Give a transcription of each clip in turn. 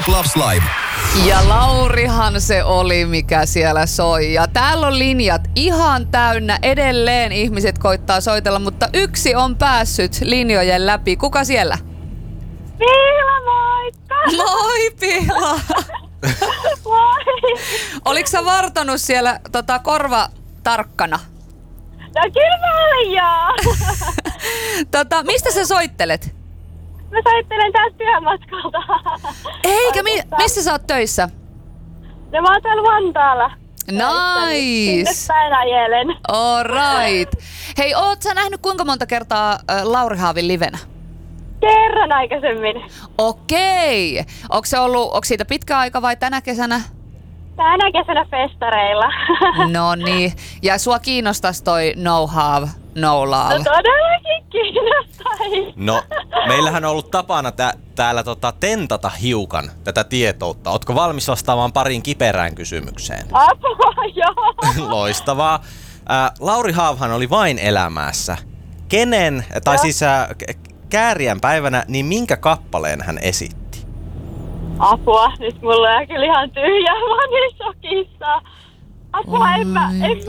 Top Loves Live. Ja Laurihan se oli, mikä siellä soi. Ja täällä on linjat ihan täynnä. Edelleen ihmiset koittaa soitella, mutta yksi on päässyt linjojen läpi. Kuka siellä? Piila, moikka! Moi Piila! Moi! Oliko sä vartonut siellä korva tarkkana? No kyllä mä olin, joo. Mistä sä soittelet? Mä soittelen täältä työmatkalta. Eikä, missä sä oot töissä? No mä oon täällä Vantaalla. Nice! Sinne päin ajelen. All right. Hei, oot sä nähnyt kuinka monta kertaa Lauri Haavin livenä? Kerran aikaisemmin. Okei. Onko siitä pitkä aika vai tänä kesänä? Tänä kesänä festareilla. No niin. Ja sua kiinnostaisi toi No Have, No Love? No todellakin kiinnostais. No, meillähän on ollut tapana täällä tentata hiukan tätä tietoutta. Ootko valmis vastaamaan pariin kiperään kysymykseen? Apua, joo. Loistavaa. Lauri Haavhan oli vain elämässä. Kenen, tai siis Kääriän päivänä, niin minkä kappaleen hän esitti? Apua, nyt mulla on kyllä ihan tyhjä, mä oon niin shokissa. Apua, en mä.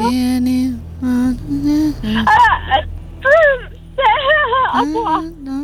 Apua.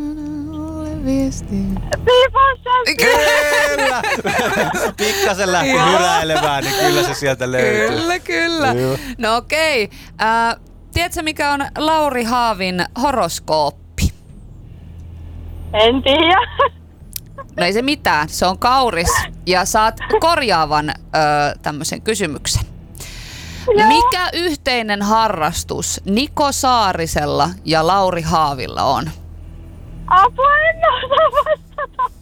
Kyllä! Pikkasen lähti hyräilemään, niin kyllä se sieltä löytyy. Kyllä. No okei. Tiedätkö mikä on Lauri Haavin horoskooppi? En tiedä. No ei se mitään, se on kauris ja saat korjaavan tämmöisen kysymyksen. Mikä yhteinen harrastus Niko Saarisella ja Lauri Haavilla on? Apua, en osaa vastata.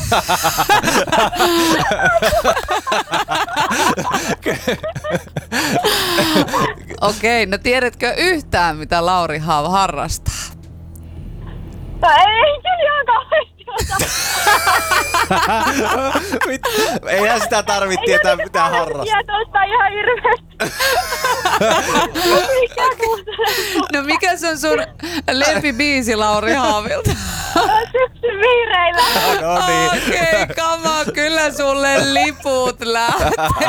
Okei, no tiedätkö yhtään mitä Lauri Haava harrastaa? No ei kyllä ihan kauheasti osaa. Eihän sitä tarvitse tietää mitään harrastaa. Tietoista ihan hirveästi. No mikä se on sun lempibiisi Lauri Haavilta? Syksyn viireillä. No niin. Okei, kama, kyllä sulle liput lähtee.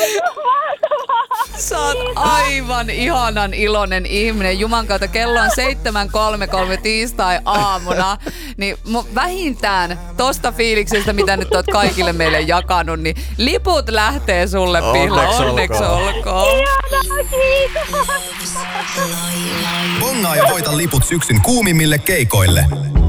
Sä oot aivan ihanan iloinen ihminen. Juman kautta kello on 7.33 tiistai-aamuna. Niin vähintään tosta fiiliksestä, mitä nyt oot kaikille meille jakanut, niin liput lähtee sulle, Pihla. Onneksi olkoon. Ihanaa, kiitos. Bongaa ja voita liput syksyn kuumimmille keikoille.